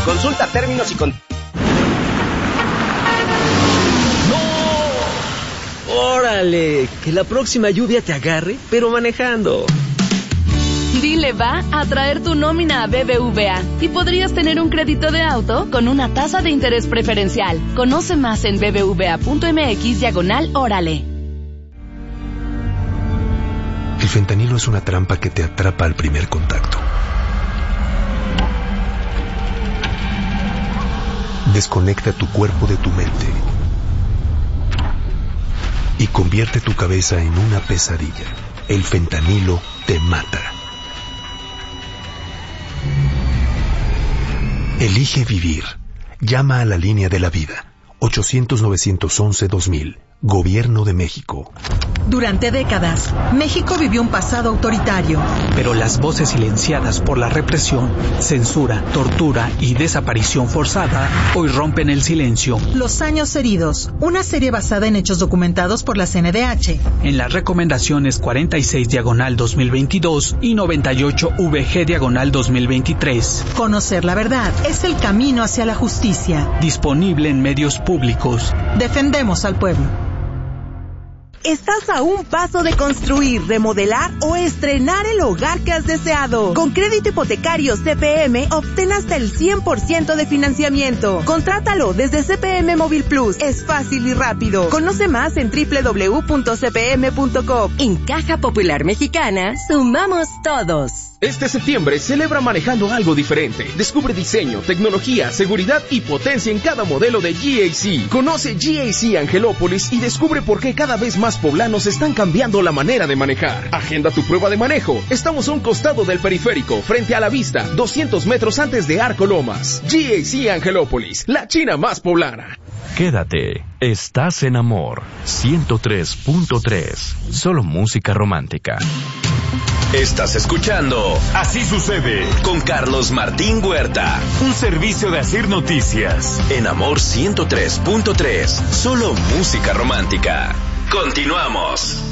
Consulta términos y ¡No! ¡Órale! Que la próxima lluvia te agarre, pero manejando. Dile va a traer tu nómina a BBVA y podrías tener un crédito de auto con una tasa de interés preferencial. Conoce más en bbva.mx/órale. El fentanilo es una trampa que te atrapa al primer contacto. Desconecta tu cuerpo de tu mente y convierte tu cabeza en una pesadilla. El fentanilo te mata. Elige vivir. Llama a la línea de la vida. 800-911-2000. Gobierno de México. Durante décadas, México vivió un pasado autoritario. Pero las voces silenciadas por la represión, censura, tortura y desaparición forzada hoy rompen el silencio. Los años heridos, una serie basada en hechos documentados por la CNDH. En las recomendaciones 46/2022 y 98-VG/2023. Conocer la verdad es el camino hacia la justicia. Disponible en medios públicos. Defendemos al pueblo. Estás a un paso de construir, remodelar o estrenar el hogar que has deseado. Con crédito hipotecario CPM, obtén hasta el 100% de financiamiento. Contrátalo desde CPM Móvil Plus. Es fácil y rápido. Conoce más en www.cpm.com. En Caja Popular Mexicana, sumamos todos. Este septiembre celebra manejando algo diferente. Descubre diseño, tecnología, seguridad y potencia en cada modelo de GAC. Conoce GAC Angelópolis y descubre por qué cada vez más poblanos están cambiando la manera de manejar. Agenda tu prueba de manejo. Estamos a un costado del periférico, frente a la vista, 200 metros antes de Arco Lomas. GAC Angelópolis, la China más poblana. Quédate, estás en Amor 103.3. Solo música romántica. Estás escuchando Así Sucede con Carlos Martín Huerta. Un servicio de Asir Noticias. En Amor 103.3. Solo música romántica. Continuamos.